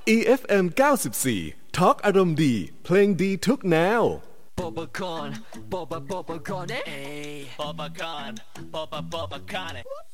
EFM 94 Talk อารมณ์ดีเพลงดีทุกแนว Popcorn, popcorn, eh? Popcorn, popcorn.